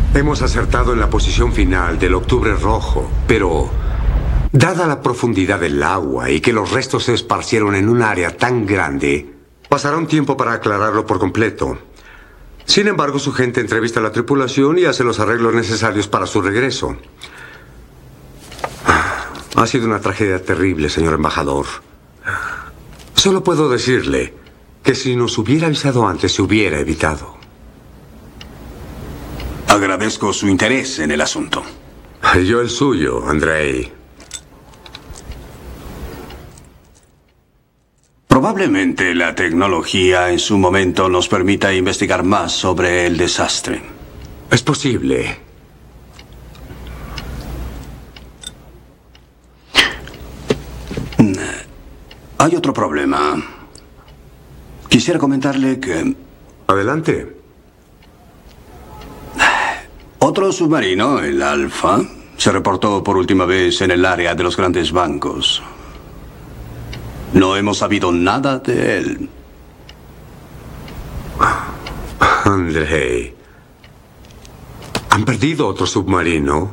Hemos acertado en la posición final del Octubre Rojo, pero dada la profundidad del agua y que los restos se esparcieron en un área tan grande, pasará un tiempo para aclararlo por completo. Sin embargo, su gente entrevista a la tripulación y hace los arreglos necesarios para su regreso. Ha sido una tragedia terrible, señor embajador. Solo puedo decirle que si nos hubiera avisado antes, se hubiera evitado. Agradezco su interés en el asunto. Yo el suyo, Andrei. Probablemente la tecnología en su momento nos permita investigar más sobre el desastre. Es posible. Hay otro problema. Quisiera comentarle que... Adelante. Otro submarino, el Alfa, se reportó por última vez en el área de los grandes bancos. No hemos sabido nada de él. Andrei. ¿Han perdido otro submarino?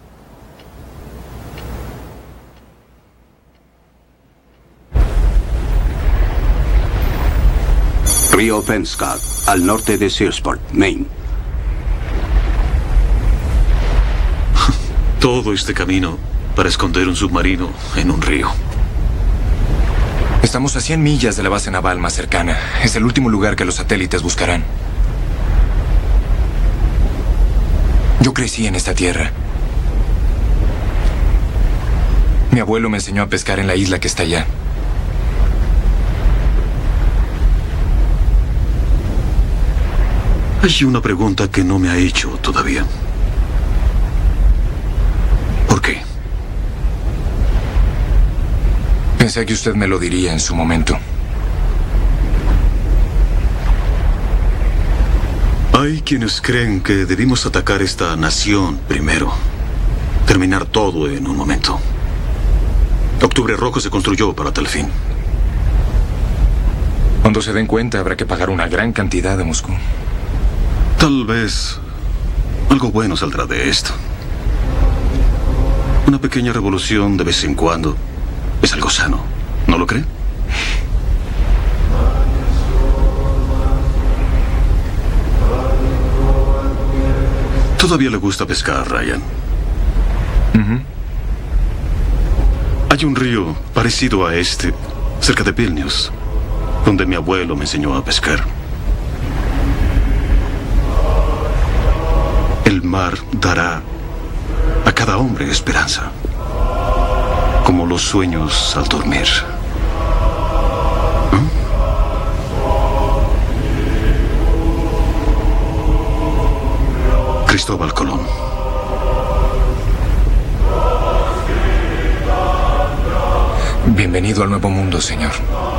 Río Penobscot, al norte de Searsport, Maine. Todo este camino para esconder un submarino en un río. Estamos a 100 millas de la base naval más cercana. Es el último lugar que los satélites buscarán. Yo crecí en esta tierra. Mi abuelo me enseñó a pescar en la isla que está allá. Hay una pregunta que no me ha hecho todavía. ¿Por qué? Pensé que usted me lo diría en su momento. Hay quienes creen que debimos atacar esta nación primero. Terminar todo en un momento. Octubre Rojo se construyó para tal fin. Cuando se den cuenta, habrá que pagar una gran cantidad de Moscú. Tal vez algo bueno saldrá de esto. Una pequeña revolución de vez en cuando es algo sano, ¿no lo cree? Todavía le gusta pescar, Ryan. Hay un río parecido a este, cerca de Vilnius, donde mi abuelo me enseñó a pescar. El mar dará a cada hombre esperanza, como los sueños al dormir. Cristóbal Colón. Bienvenido al Nuevo Mundo, señor.